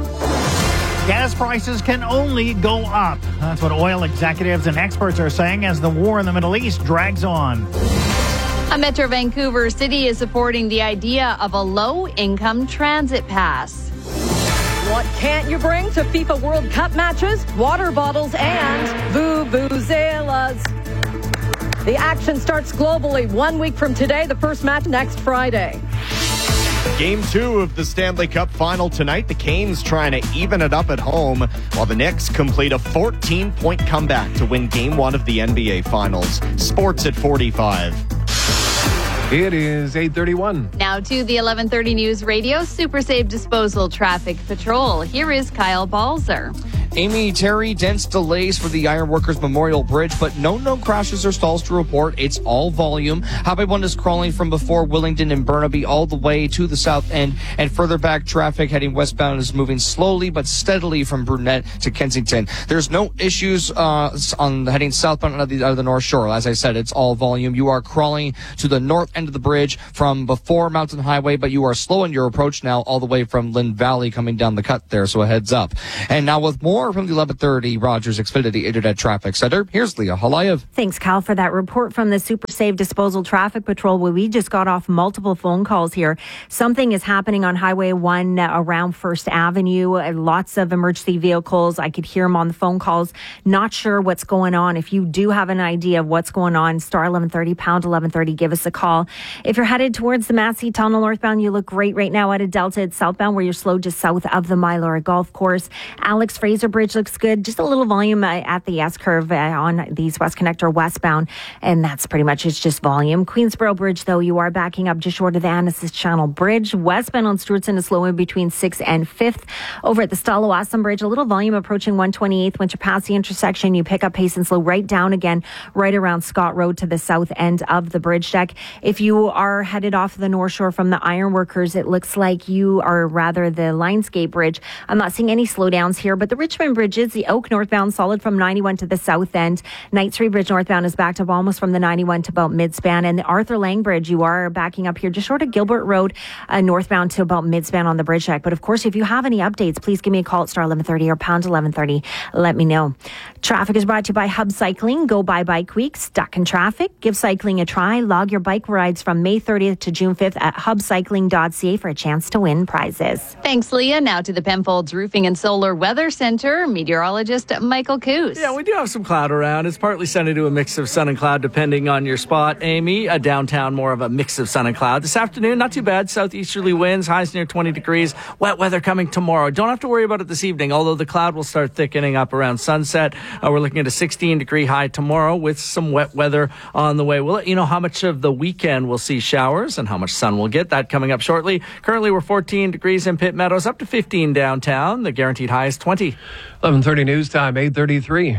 Speaker 30: Gas prices can only go up. That's what oil executives and experts are saying as the war in the Middle East drags on.
Speaker 5: A Metro Vancouver City is supporting the idea of a low-income transit pass.
Speaker 28: What can't you bring to FIFA World Cup matches? Water bottles and vuvuzelas.
Speaker 29: The action starts globally one week from today. The first match next Friday.
Speaker 6: Game two of the Stanley Cup final tonight. The Canes trying to even it up at home, while the Knicks complete a fourteen-point comeback to win Game one of the N B A Finals. Sports at forty-five.
Speaker 3: It is eight thirty-one.
Speaker 5: Now to the eleven thirty News Radio Super Safe Disposal Traffic Patrol. Here is Kyle Balzer.
Speaker 1: Amy, Terry, dense delays for the Ironworkers Memorial Bridge, but no known crashes or stalls to report. It's all volume. Highway one is crawling from before Willingdon and Burnaby all the way to the south end, and further back traffic heading westbound is moving slowly but steadily from Brunette to Kensington. There's no issues uh, on heading southbound out of, the, out of the North Shore. As I said, it's all volume. You are crawling to the north end of the bridge from before Mountain Highway, but you are slow in your approach now all the way from Lynn Valley coming down the cut there, so a heads up. And now with more from the eleven thirty Rogers Xfinity Internet Traffic Center, here's Leah Halayev.
Speaker 2: Thanks, Kyle, for that report from the Super Safe Disposal Traffic Patrol, where we just got off multiple phone calls here. Something is happening on Highway one uh, around First Avenue. Uh, lots of emergency vehicles. I could hear them on the phone calls. Not sure what's going on. If you do have an idea of what's going on, star eleven thirty, pound eleven thirty, give us a call. If you're headed towards the Massey Tunnel northbound, you look great right now. Out of Delta, it's southbound where you're slow just south of the Mylora Golf Course. Alex Fraser Bridge looks good. Just a little volume uh, at the S-curve uh, on the East West Connector westbound, and that's pretty much it's just volume. Queensboro Bridge, though, you are backing up just short of the Annacis Channel Bridge. Westbound on Stewartson is slow in between sixth and fifth. Over at the Stalowassam Bridge, a little volume approaching one twenty-eighth. Once you pass the intersection, you pick up pace and slow right down again, right around Scott Road to the south end of the bridge deck. If you are headed off the North Shore from the Ironworkers, it looks like you are rather the Lionsgate Bridge. I'm not seeing any slowdowns here, but the Richmond Bridge is the Oak northbound solid from ninety-one to the south end. Knightsbury Bridge northbound is backed up almost from the ninety-one to about midspan. And the Arthur Lang Bridge, you are backing up here just short of Gilbert Road, uh, northbound to about midspan on the bridge deck. But of course, if you have any updates, please give me a call at star eleven thirty or pound eleven thirty. Let me know. Traffic is brought to you by Hub Cycling. Go by Bike Week. Stuck in traffic? Give cycling a try. Log your bike rides from May thirtieth to June fifth at hub cycling dot c a for a chance to win prizes.
Speaker 5: Thanks, Leah. Now to the Penfolds Roofing and Solar Weather Center. Meteorologist Michael Coos.
Speaker 4: Yeah, we do have some cloud around. It's partly sunny to a mix of sun and cloud, depending on your spot. Amy, a downtown, more of a mix of sun and cloud. This afternoon, not too bad. Southeasterly winds, highs near twenty degrees. Wet weather coming tomorrow. Don't have to worry about it this evening, although the cloud will start thickening up around sunset. Uh, we're looking at a sixteen degree high tomorrow with some wet weather on the way. We'll let you know how much of the weekend we'll see showers and how much sun we'll get. That coming up shortly. Currently, we're fourteen degrees in Pitt Meadows, up to fifteen downtown. The guaranteed high is twenty.
Speaker 3: eleven thirty news time, eight thirty-three.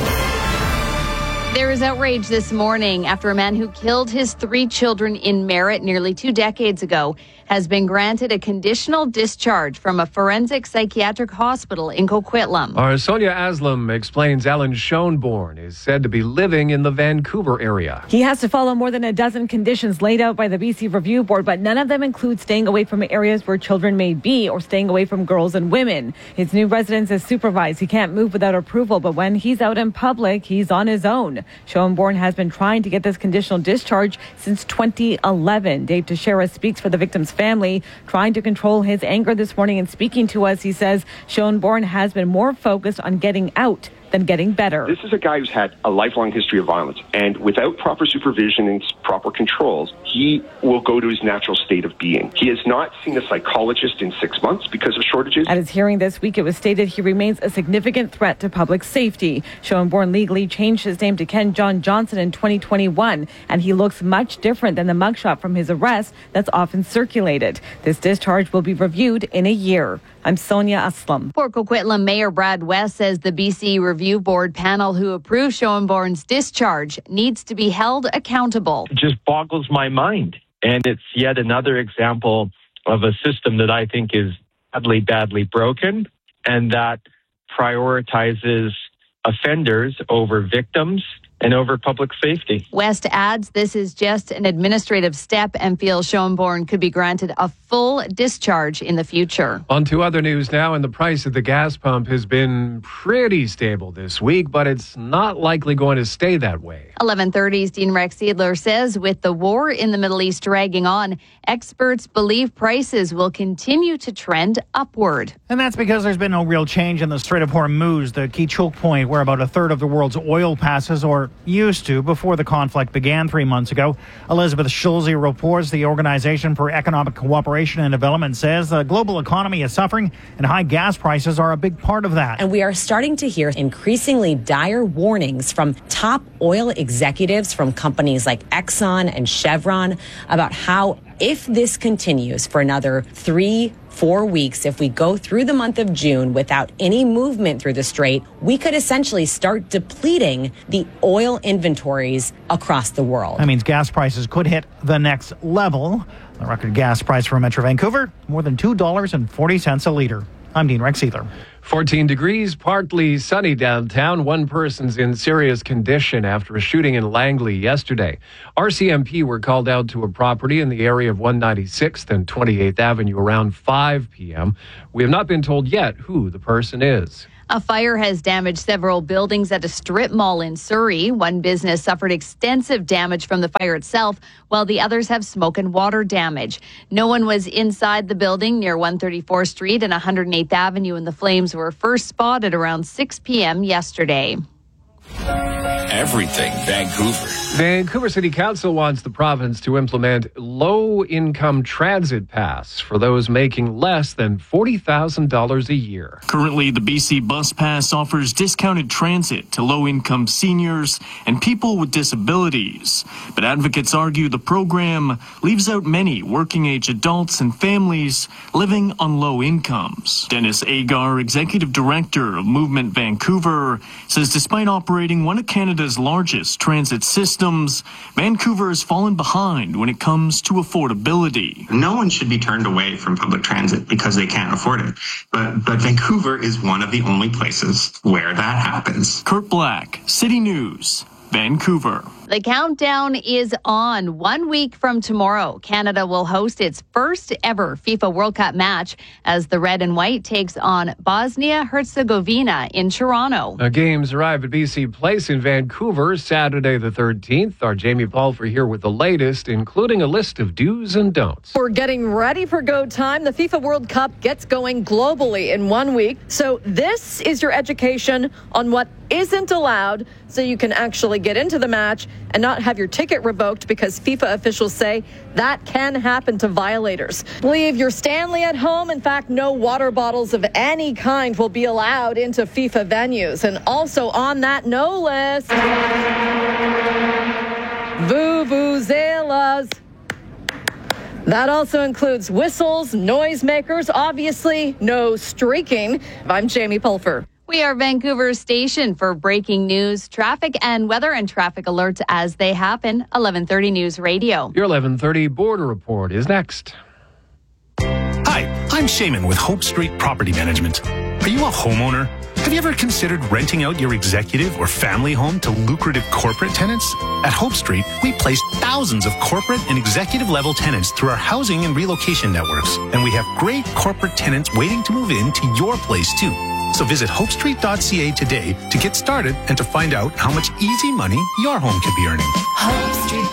Speaker 5: There is outrage this morning after a man who killed his three children in Merritt nearly two decades ago has been granted a conditional discharge from a forensic psychiatric hospital in Coquitlam.
Speaker 3: Our Sonia Aslam explains Alan Schoenborn is said to be living in the Vancouver area.
Speaker 29: He has to follow more than a dozen conditions laid out by the B C Review Board, but none of them include staying away from areas where children may be or staying away from girls and women. His new residence is supervised. He can't move without approval, but when he's out in public, he's on his own. Schoenborn has been trying to get this conditional discharge since twenty eleven. Dave Teixeira speaks for the victim's family, trying to control his anger this morning. And speaking to us, he says Schoenborn has been more focused on getting out than getting better.
Speaker 7: This is a guy who's had a lifelong history of violence, and without proper supervision and proper controls, he will go to his natural state of being. He has not seen a psychologist in six months because of shortages.
Speaker 29: At his hearing this week, it was stated he remains a significant threat to public safety. Schoenborn legally changed his name to Ken John Johnson in twenty twenty-one, and he looks much different than the mugshot from his arrest that's often circulated. This discharge will be reviewed in a year. I'm Sonia Aslam.
Speaker 5: Port Coquitlam Mayor Brad West says the B C Review Board panel who approved Schoenborn's discharge needs to be held accountable.
Speaker 8: It just boggles my mind. And it's yet another example of a system that I think is badly, badly broken and that prioritizes offenders over victims and over public safety.
Speaker 5: West adds this is just an administrative step and feels Schoenborn could be granted a full discharge in the future.
Speaker 3: On to other news now, and the price at the gas pump has been pretty stable this week, but it's not likely going to stay that way.
Speaker 5: eleven thirty's Dean Rex Seidler says with the war in the Middle East dragging on, experts believe prices will continue to trend upward.
Speaker 30: And that's because there's been no real change in the Strait of Hormuz, the key choke point where about a third of the world's oil passes, or were used to before the conflict began three months ago. Elizabeth Schulze reports the Organization for Economic Cooperation and Development says the global economy is suffering and high gas prices are a big part of that.
Speaker 9: And we are starting to hear increasingly dire warnings from top oil executives from companies like Exxon and Chevron about how if this continues for another three, four weeks, if we go through the month of June without any movement through the strait, we could essentially start depleting the oil inventories across the world.
Speaker 30: That means gas prices could hit the next level. The record gas price for Metro Vancouver, more than two dollars and forty cents a litre. I'm Dean Rex Either.
Speaker 3: fourteen degrees, partly sunny downtown. One person's in serious condition after a shooting in Langley yesterday. R C M P were called out to a property in the area of one ninety-sixth and twenty-eighth Avenue around five p.m. We have not been told yet who the person is.
Speaker 5: A fire has damaged several buildings at a strip mall in Surrey. One business suffered extensive damage from the fire itself, while the others have smoke and water damage. No one was inside the building near one thirty-fourth Street and one hundred eighth Avenue, and the flames were first spotted around six p.m. yesterday.
Speaker 11: Everything Vancouver.
Speaker 3: Vancouver City Council wants the province to implement low-income transit pass for those making less than forty thousand dollars a year.
Speaker 10: Currently, the B C Bus Pass offers discounted transit to low-income seniors and people with disabilities. But advocates argue the program leaves out many working-age adults and families living on low incomes. Dennis Agar, Executive Director of Movement Vancouver, says despite operating one of Canada's largest transit systems, Vancouver has fallen behind when it comes to affordability.
Speaker 12: No one should be turned away from public transit because they can't afford it. But, but Vancouver is one of the only places where that happens.
Speaker 10: Kurt Black, City News, Vancouver.
Speaker 5: The countdown is on. One week from tomorrow, Canada will host its first ever FIFA World Cup match as the red and white takes on Bosnia-Herzegovina in Toronto.
Speaker 3: The games arrive at B C Place in Vancouver Saturday the thirteenth. Our Jamie Pulfer here with the latest, including a list of do's and don'ts.
Speaker 13: We're getting ready for go time. The FIFA World Cup gets going globally in one week. So this is your education on what isn't allowed so you can actually get into the match and not have your ticket revoked, because FIFA officials say that can happen to violators. Leave your Stanley at home. In fact, no water bottles of any kind will be allowed into FIFA venues. And also on that no list, vuvuzelas. That also includes whistles, noisemakers, obviously no streaking. I'm Jamie Pulfer.
Speaker 5: We are Vancouver's station for breaking news, traffic and weather, and traffic alerts as they happen. eleven thirty News Radio.
Speaker 3: Your eleven thirty Border Report is next.
Speaker 14: Hi, I'm Shaman with Hope Street Property Management. Are you a homeowner? Have you ever considered renting out your executive or family home to lucrative corporate tenants? At Hope Street, we place thousands of corporate and executive level tenants through our housing and relocation networks. And we have great corporate tenants waiting to move into your place too. So visit hope street dot c a today to get started and to find out how much easy money your home could be earning.
Speaker 15: hope street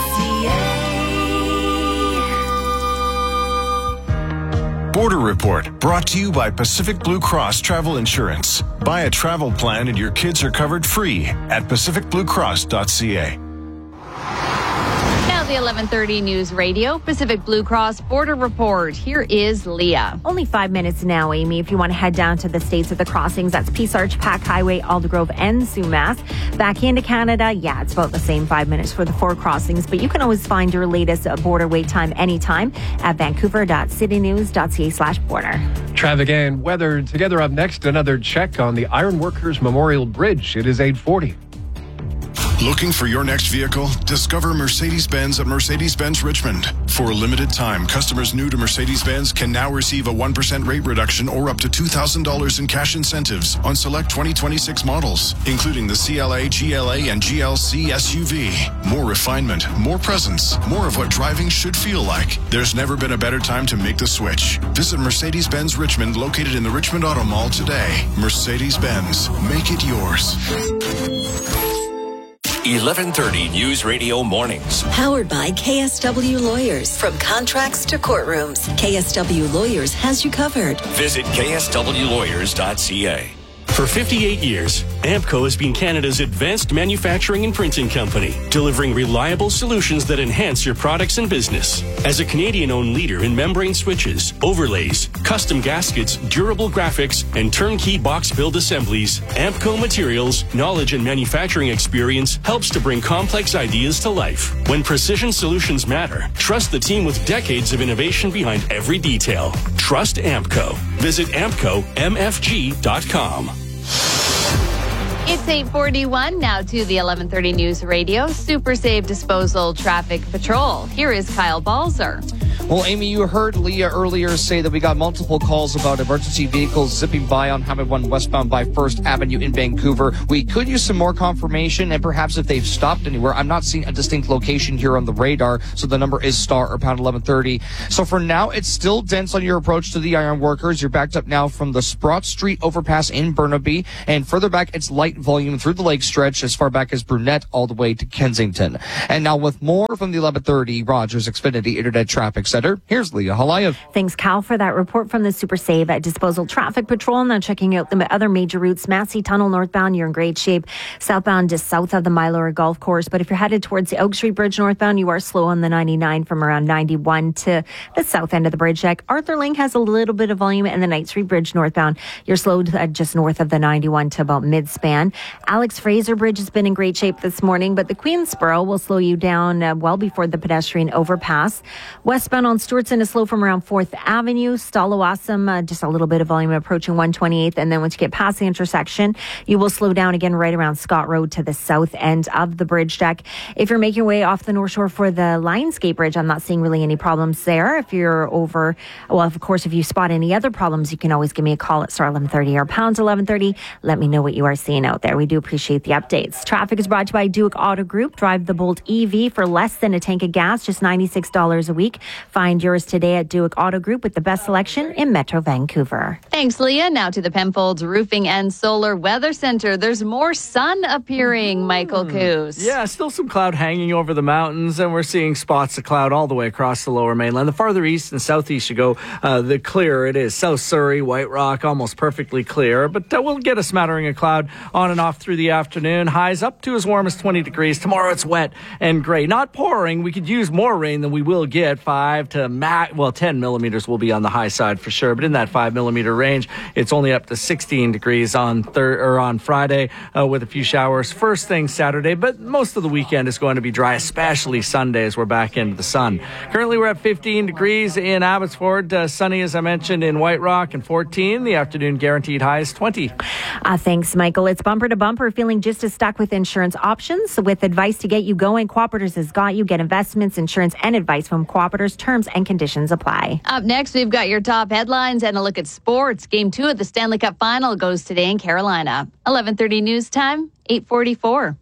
Speaker 15: dot c a.
Speaker 16: Border Report, brought to you by Pacific Blue Cross Travel Insurance. Buy a travel plan and your kids are covered free at pacific blue cross dot c a.
Speaker 5: Now the eleven thirty News Radio, Pacific Blue Cross Border Report. Here is Leah.
Speaker 2: Only five minutes now, Amy, if you want to head down to the states of the crossings. That's Peace Arch, Pack Highway, Aldergrove, and Sumas. Back into Canada, yeah, it's about the same five minutes for the four crossings, but you can always find your latest border wait time anytime at vancouver dot city news dot c a slash border.
Speaker 3: Traffic and weather together up next. Another check on the Ironworkers Memorial Bridge. It is eight forty.
Speaker 16: Looking for your next vehicle? Discover Mercedes-Benz at Mercedes-Benz Richmond. For a limited time, customers new to Mercedes-Benz can now receive a one percent rate reduction or up to two thousand dollars in cash incentives on select twenty twenty-six models, including the C L A, G L A, and G L C S U V. More refinement, more presence, more of what driving should feel like. There's never been a better time to make the switch. Visit Mercedes-Benz Richmond, located in the Richmond Auto Mall today. Mercedes-Benz, make it yours.
Speaker 11: eleven thirty News Radio Mornings.
Speaker 20: Powered by K S W Lawyers. From contracts to courtrooms, K S W Lawyers has you covered.
Speaker 11: Visit k s w lawyers dot c a.
Speaker 17: For fifty-eight years, Ampco has been Canada's advanced manufacturing and printing company, delivering reliable solutions that enhance your products and business. As a Canadian-owned leader in membrane switches, overlays, custom gaskets, durable graphics, and turnkey box build assemblies, Ampco Materials' knowledge and manufacturing experience helps to bring complex ideas to life. When precision solutions matter, trust the team with decades of innovation behind every detail. Trust Ampco. Visit ampco m f g dot com.
Speaker 5: It's eight forty-one now to the eleven thirty News Radio Super Save Disposal Traffic Patrol. Here is Kyle Balzer.
Speaker 1: Well, Amy, you heard Leah earlier say that we got multiple calls about emergency vehicles zipping by on Highway one westbound by First Avenue in Vancouver. We could use some more confirmation, and perhaps if they've stopped anywhere. I'm not seeing a distinct location here on the radar, so the number is star or pound eleven thirty. So for now, it's still dense on your approach to the Iron Workers. You're backed up now from the Sprott Street overpass in Burnaby, and further back, it's light volume through the lake stretch as far back as Brunette all the way to Kensington. And now with more from the eleven thirty Rogers Xfinity Internet Traffic Center, here's Leah Halayev.
Speaker 2: Thanks, Cal, for that report from the Super Save at Disposal Traffic Patrol. Now checking out the other major routes. Massey Tunnel northbound, you're in great shape. Southbound just south of the Mylora Golf Course. But if you're headed towards the Oak Street Bridge northbound, you are slow on the ninety-nine from around ninety-one to the south end of the bridge deck. Arthur Lang has a little bit of volume, and the Knight Street Bridge northbound, you're slowed uh, just north of the ninety-one to about mid-span. Alex Fraser Bridge has been in great shape this morning, but the Queensboro will slow you down uh, well before the pedestrian overpass. Westbound on Stewartson is slow from around fourth Avenue. Stallawasam, uh, just a little bit of volume approaching one twenty-eighth. And then once you get past the intersection, you will slow down again right around Scott Road to the south end of the bridge deck. If you're making your way off the North Shore for the Lionsgate Bridge, I'm not seeing really any problems there. If you're over, well, of course, if you spot any other problems, you can always give me a call at star eleven thirty or pound eleven thirty. Let me know what you are seeing out there. We do appreciate the updates. Traffic is brought to you by Duke Auto Group. Drive the Bolt E V for less than a tank of gas, just ninety-six dollars a week. Find yours today at Duke Auto Group with the best selection in Metro Vancouver.
Speaker 5: Thanks, Leah. Now to the Penfolds Roofing and Solar Weather Center. There's more sun appearing, Michael Coos.
Speaker 4: Yeah, still some cloud hanging over the mountains, and we're seeing spots of cloud all the way across the lower mainland. The farther east and southeast you go, uh, the clearer it is. South Surrey, White Rock, almost perfectly clear, but uh, we'll get a smattering of cloud on and off through the afternoon. Highs up to as warm as twenty degrees. Tomorrow it's wet and gray. Not pouring. We could use more rain than we will get. Five to max, well, ten millimeters will be on the high side for sure, but in that five millimeter range, it's only up to sixteen degrees on thir- or on Friday uh, with a few showers first thing Saturday, but most of the weekend is going to be dry, especially Sunday as we're back into the sun. Currently we're at fifteen degrees in Abbotsford, uh, sunny as I mentioned in White Rock, and fourteen. The afternoon guaranteed high is twenty.
Speaker 2: Uh, thanks, Michael. It's bumper to bumper, feeling just as stuck with insurance options. With advice to get you going, Cooperators has got you. Get investments, insurance, and advice from Cooperators. Terms and conditions apply.
Speaker 5: Up next, we've got your top headlines and a look at sports. Game two of the Stanley Cup Final goes today in Carolina. eleven thirty news time, eight forty-four.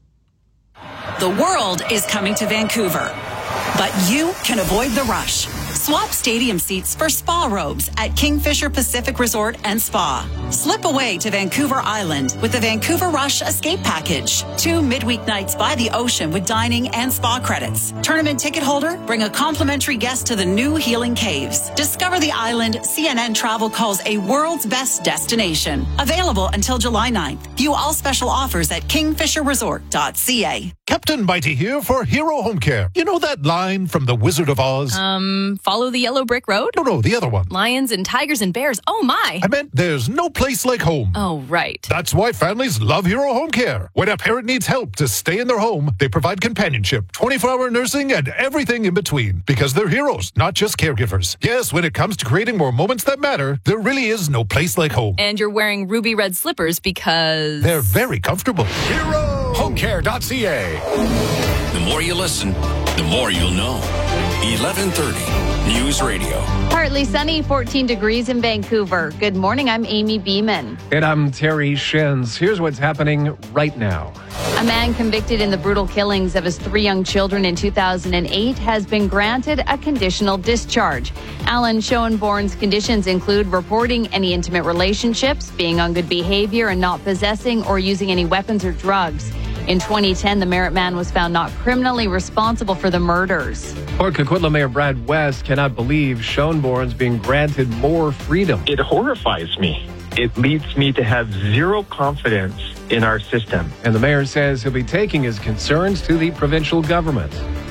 Speaker 18: The world is coming to Vancouver, but you can avoid the rush. Swap stadium seats for spa robes at Kingfisher Pacific Resort and Spa. Slip away to Vancouver Island with the Vancouver Rush Escape Package. Two midweek nights by the ocean with dining and spa credits. Tournament ticket holder, bring a complimentary guest to the new Healing Caves. Discover the island C N N Travel calls a world's best destination. Available until July ninth. View all special offers at kingfisher resort dot c a.
Speaker 19: Captain Mighty here for Hero Home Care. You know that line from The Wizard of Oz?
Speaker 21: Um, follow the yellow brick road?
Speaker 19: No, no, the other one.
Speaker 21: Lions and tigers and bears. Oh, my.
Speaker 19: I meant there's no place like home.
Speaker 21: Oh, right.
Speaker 19: That's why families love Hero Home Care. When a parent needs help to stay in their home, they provide companionship, twenty-four hour nursing, and everything in between. Because they're heroes, not just caregivers. Yes, when it comes to creating more moments that matter, there really is no place like home.
Speaker 21: And you're wearing ruby red slippers because...
Speaker 19: they're very comfortable.
Speaker 11: Hero home care dot c a. The more you listen, the more you'll know. eleven thirty News Radio.
Speaker 5: Partly sunny, fourteen degrees in Vancouver. Good morning, I'm Amy Beeman.
Speaker 3: And I'm Terry Shins. Here's what's happening right now.
Speaker 5: A man convicted in the brutal killings of his three young children in two thousand eight has been granted a conditional discharge. Alan Schoenborn's conditions include reporting any intimate relationships, being on good behavior, and not possessing or using any weapons or drugs. In twenty ten, the Merritt man was found not criminally responsible for the murders.
Speaker 3: Port Coquitlam Mayor Brad West cannot believe Schoenborn's being granted more freedom.
Speaker 8: It horrifies me it leads me to have zero confidence in our system.
Speaker 3: And the mayor says he'll be taking his concerns to the provincial government.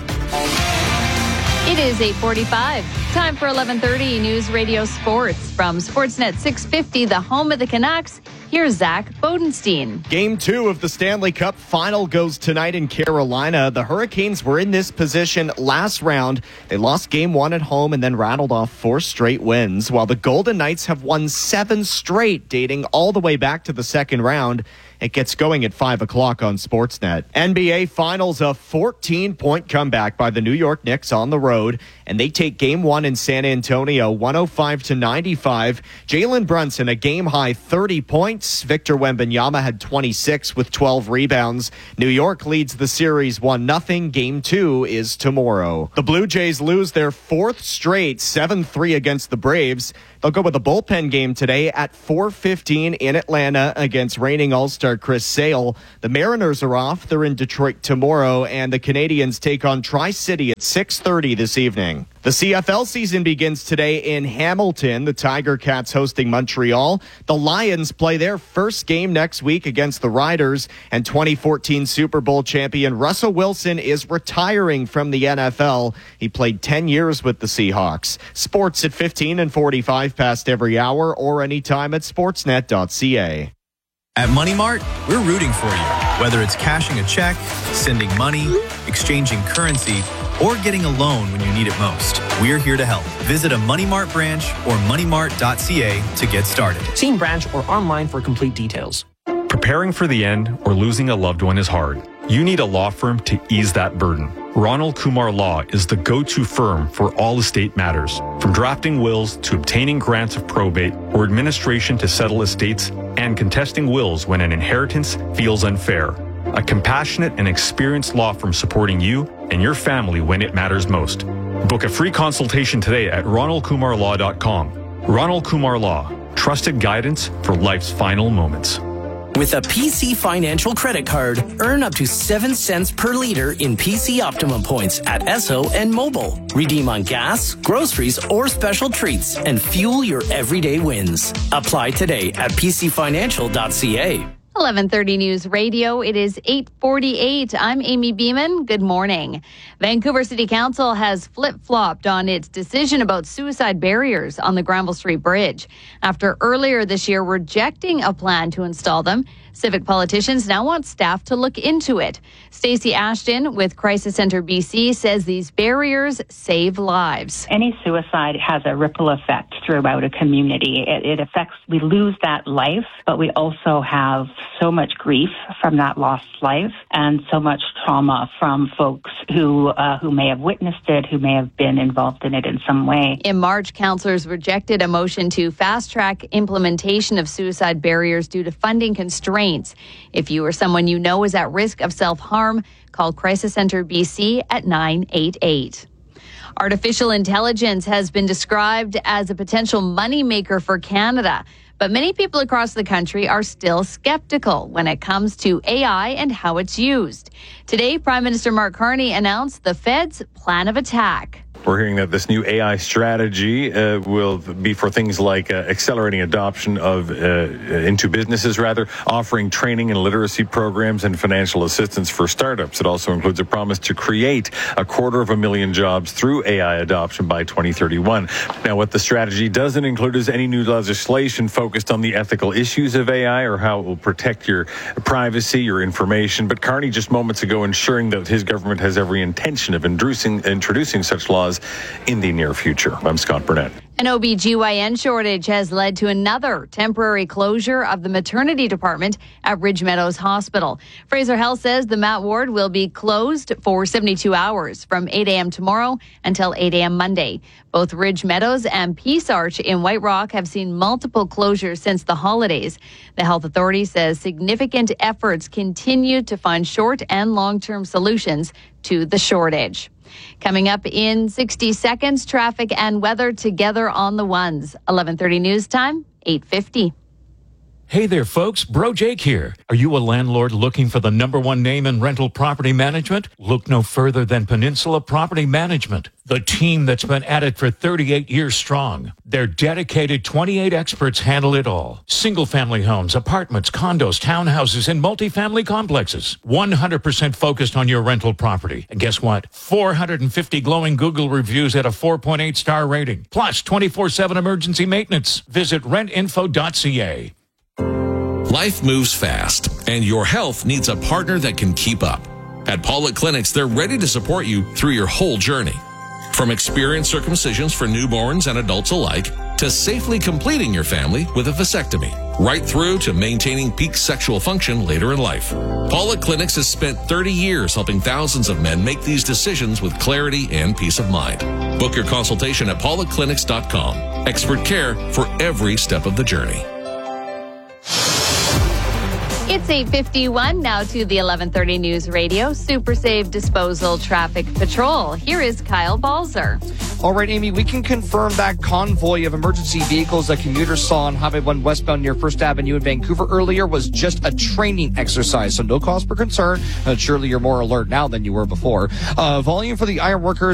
Speaker 5: It is eight forty-five. Time for eleven thirty News Radio Sports. From Sportsnet six fifty, the home of the Canucks, here's Zach Bodenstein.
Speaker 6: Game two of the Stanley Cup final goes tonight in Carolina. The Hurricanes were in this position last round. They lost game one at home and then rattled off four straight wins, while the Golden Knights have won seven straight, dating all the way back to the second round. It gets going at five o'clock on Sportsnet. N B A Finals, a fourteen-point comeback by the New York Knicks on the road, and they take game one in San Antonio, one oh five to ninety-five. Jalen Brunson, a game-high thirty points. Victor Wembanyama had twenty-six with twelve rebounds. New York leads the series one nothing. Game two is tomorrow. The Blue Jays lose their fourth straight, seven three against the Braves. They'll go with a bullpen game today at four fifteen in Atlanta against reigning All-Star Chris Sale. The Mariners are off. They're in Detroit tomorrow, and the Canadians take on Tri-City at six thirty this evening. The C F L season begins today in Hamilton. The Tiger Cats hosting Montreal. The Lions play their first game next week against the Riders, and twenty fourteen Super Bowl champion Russell Wilson is retiring from the N F L. He played ten years with the Seahawks. Sports at fifteen and forty-five past every hour or anytime at sportsnet dot c a.
Speaker 7: At Money Mart, we're rooting for you. Whether it's cashing a check, sending money, exchanging currency, or getting a loan when you need it most, we're here to help. Visit a Money Mart branch or money mart dot c a to get started.
Speaker 22: See in branch or online for complete details.
Speaker 23: Preparing for the end or losing a loved one is hard. You need a law firm to ease that burden. Ronald Kumar Law is the go-to firm for all estate matters, from drafting wills to obtaining grants of probate or administration to settle estates and contesting wills when an inheritance feels unfair. A compassionate and experienced law firm supporting you and your family when it matters most. Book a free consultation today at ronald kumar law dot com. Ronald Kumar Law, trusted guidance for life's final moments.
Speaker 17: With a P C Financial credit card, earn up to seven cents per liter in P C Optimum points at Esso and Mobile. Redeem on gas, groceries, or special treats and fuel your everyday wins. Apply today at p c financial dot c a.
Speaker 5: eleven thirty News Radio. It is eight forty-eight. I'm Amy Beeman. Good morning. Vancouver City Council has flip-flopped on its decision about suicide barriers on the Granville Street Bridge. After earlier this year rejecting a plan to install them, civic politicians now want staff to look into it. Stacey Ashton with Crisis Centre B C says these barriers save lives.
Speaker 24: Any suicide has a ripple effect throughout a community. It, it affects, we lose that life, but we also have so much grief from that lost life and so much trauma from folks who uh, who may have witnessed it, who may have been involved in it in some way.
Speaker 5: In March, councillors rejected a motion to fast-track implementation of suicide barriers due to funding constraints. If you or someone you know is at risk of self-harm, call Crisis Centre B C at nine eight eight. Artificial intelligence has been described as a potential moneymaker for Canada. But many people across the country are still skeptical when it comes to A I and how it's used. Today, Prime Minister Mark Carney announced the Fed's plan of attack.
Speaker 25: We're hearing that this new A I strategy uh, will be for things like uh, accelerating adoption of uh, into businesses, rather, offering training and literacy programs and financial assistance for startups. It also includes a promise to create a quarter of a million jobs through A I adoption by twenty thirty-one. Now, what the strategy doesn't include is any new legislation focused on the ethical issues of A I or how it will protect your privacy, your information. But Carney just moments ago ensuring that his government has every intention of introducing, introducing such laws in the near future. I'm Scott Burnett.
Speaker 5: An O B G Y N shortage has led to another temporary closure of the maternity department at Ridge Meadows Hospital. Fraser Health says the Mat ward will be closed for seventy-two hours from eight a.m. tomorrow until eight a.m. Monday. Both Ridge Meadows and Peace Arch in White Rock have seen multiple closures since the holidays. The health authority says significant efforts continue to find short and long-term solutions to the shortage. Coming up in sixty seconds, traffic and weather together on the ones. eleven thirty news time, eight fifty.
Speaker 9: Hey there, folks. Bro Jake here. Are you a landlord looking for the number one name in rental property management? Look no further than Peninsula Property Management, the team that's been at it for thirty-eight years strong. Their dedicated twenty-eight experts handle it all. Single-family homes, apartments, condos, townhouses, and multifamily complexes. one hundred percent focused on your rental property. And guess what? four hundred fifty glowing Google reviews at a four point eight star rating. Plus twenty-four seven emergency maintenance. Visit rent info dot c a.
Speaker 10: Life moves fast, and your health needs a partner that can keep up. At Paulette Clinics, they're ready to support you through your whole journey. From experienced circumcisions for newborns and adults alike, to safely completing your family with a vasectomy, right through to maintaining peak sexual function later in life. Paulette Clinics has spent thirty years helping thousands of men make these decisions with clarity and peace of mind. Book your consultation at paulette clinics dot com. Expert care for every step of the journey.
Speaker 5: It's eight fifty-one now to the eleven thirty News Radio Super Save Disposal Traffic Patrol. Here is Kyle Balzer.
Speaker 1: All right, Amy, we can confirm that convoy of emergency vehicles that commuters saw on Highway one westbound near First Avenue in Vancouver earlier was just a training exercise, so no cause for concern. Uh, surely you're more alert now than you were before. Uh, volume for the ironworkers